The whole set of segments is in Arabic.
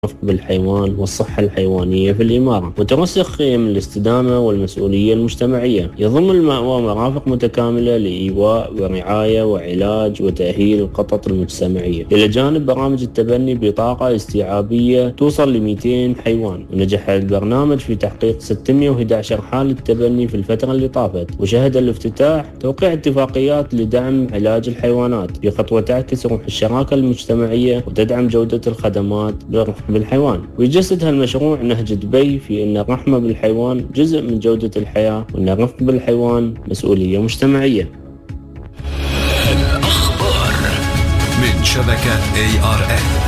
بالحيوان والصحة الحيوانية في الإمارة، وترسخ قيم الاستدامة والمسؤولية المجتمعية. يضم المأوى مرافق متكاملة لإيواء ورعاية وعلاج وتأهيل القطط المجتمعية، إلى جانب برامج التبني بطاقة استيعابية توصل ل 200 حيوان. ونجح البرنامج في تحقيق 611 حالة تبني في الفترة اللي طافت، وشهد الافتتاح توقيع اتفاقيات لدعم علاج الحيوانات بخطوة تعكس روح الشراكة المجتمعية وتدعم جودة الخدمات بالحيوان. ويجسد هالمشروع نهج دبي في أن الرحمة بالحيوان جزء من جودة الحياة، وأن الرفق بالحيوان مسؤولية مجتمعية. الأخبار من شبكة ARN.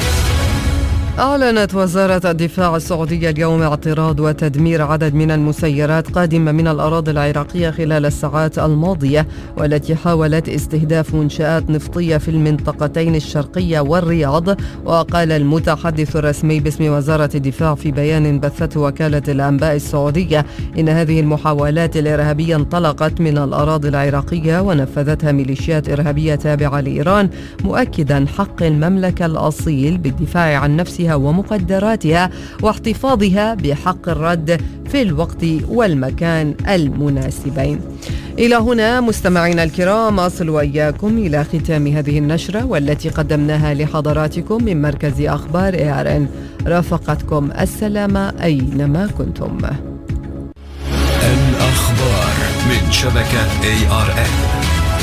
أعلنت وزارة الدفاع السعودية اليوم اعتراض وتدمير عدد من المسيرات قادمة من الأراضي العراقية خلال الساعات الماضية، والتي حاولت استهداف منشآت نفطية في المنطقتين الشرقية والرياض. وقال المتحدث الرسمي باسم وزارة الدفاع في بيان بثته وكالة الأنباء السعودية إن هذه المحاولات الإرهابية انطلقت من الأراضي العراقية ونفذتها ميليشيات إرهابية تابعة لإيران، مؤكدا حق المملكة الأصيل بالدفاع عن نفسها ومقدراتها واحتفاظها بحق الرد في الوقت والمكان المناسبين. إلى هنا مستمعينا الكرام أصل وإياكم إلى ختام هذه النشرة والتي قدمناها لحضراتكم من مركز أخبار ARN. رافقتكم السلامة أينما كنتم. الأخبار من شبكة ARN.